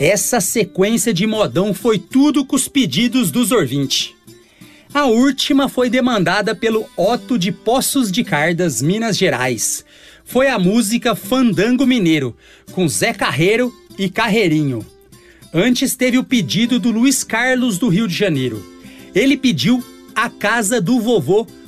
Essa sequência de modão foi tudo com os pedidos dos ouvintes. A última foi demandada pelo Otto de Poços de Caldas, Minas Gerais. Foi a música Fandango Mineiro, com Zé Carreiro e Carreirinho. Antes teve o pedido do Luiz Carlos do Rio de Janeiro. Ele pediu A Casa do Vovô,